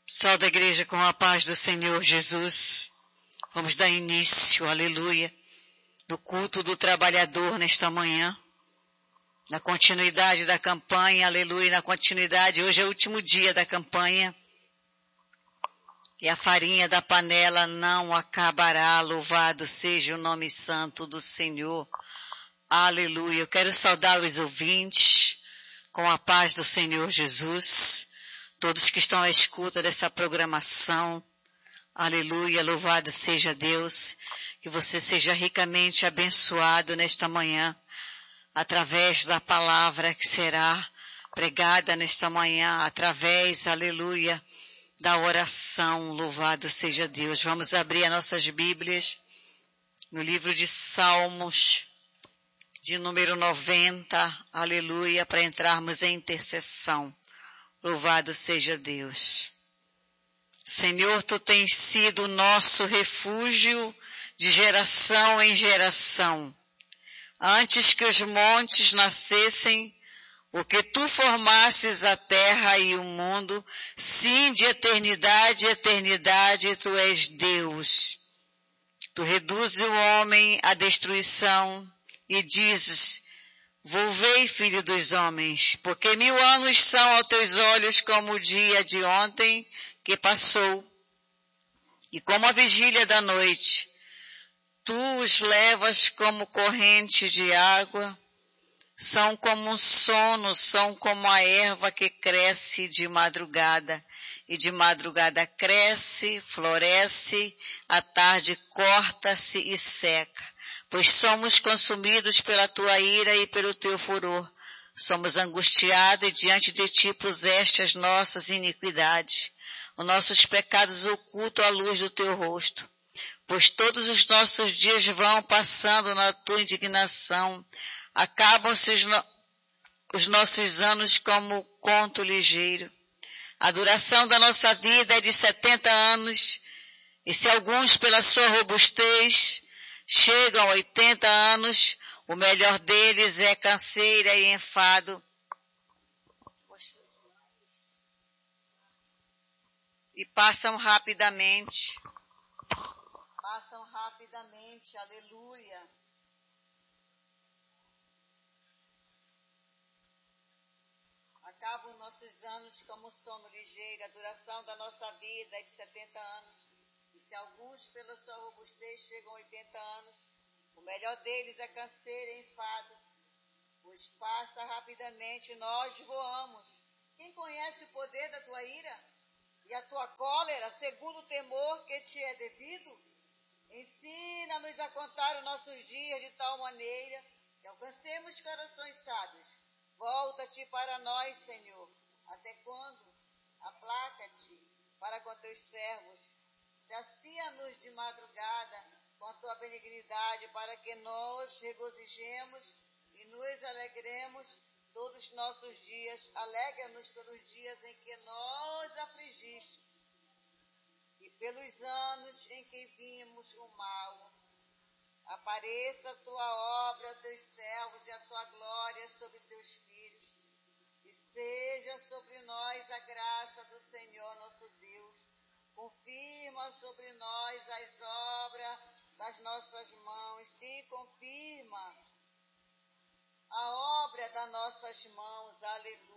Salve a igreja com a paz do Senhor Jesus. Vamos dar início, aleluia, do culto do trabalhador nesta manhã. Na continuidade da campanha, aleluia, na continuidade, hoje é o último dia da campanha. E a farinha da panela não acabará, louvado seja o nome santo do Senhor. Aleluia. Eu quero saudar os ouvintes com a paz do Senhor Jesus. Todos que estão à escuta dessa programação, aleluia, louvado seja Deus, que você seja ricamente abençoado nesta manhã, através da palavra que será pregada nesta manhã, através, aleluia, da oração, louvado seja Deus. Vamos abrir as nossas Bíblias no livro de Salmos, de número 90, aleluia, para entrarmos em intercessão. Louvado seja Deus. Senhor, Tu tens sido o nosso refúgio de geração em geração. Antes que os montes nascessem, porque Tu formasses a terra e o mundo, sim, de eternidade em eternidade, Tu és Deus. Tu reduzes o homem à destruição e dizes: volvei, filho dos homens, porque 1000 anos são aos teus olhos como o dia de ontem que passou, e como a vigília da noite. Tu os levas como corrente de água, são como um sono, são como a erva que cresce de madrugada, e de madrugada cresce, floresce, à tarde corta-se e seca. Pois somos consumidos pela Tua ira e pelo Teu furor. Somos angustiados e diante de Ti puseste as nossas iniquidades, os nossos pecados ocultos à luz do Teu rosto. Pois todos os nossos dias vão passando na Tua indignação, acabam-se os nossos anos como conto ligeiro. A duração da nossa vida é de 70 anos, e se alguns pela sua robustez chegam a 80 anos, o melhor deles é canseira e enfado. E passam rapidamente, aleluia. Acabam nossos anos como sono ligeiro, a duração da nossa vida é de 70 anos. E se alguns pela sua robustez chegam a 80 anos, o melhor deles é canseira e enfado, pois passa rapidamente e nós voamos. Quem conhece o poder da Tua ira e a Tua cólera, segundo o temor que Te é devido? Ensina-nos a contar os nossos dias de tal maneira que alcancemos corações sábios. Volta-te para nós, Senhor. Até quando? Aplaca-te para com Teus servos. Sacia-nos de madrugada com a Tua benignidade, para que nós regozijemos e nos alegremos todos os nossos dias. Alegra-nos pelos dias em que nos afligiste e pelos anos em que vimos o mal. Apareça a Tua obra, Teus servos, e a Tua glória sobre seus filhos. E seja sobre nós a graça do Senhor nosso Deus. Confirma sobre nós as obras das nossas mãos. Sim, confirma a obra das nossas mãos. Aleluia.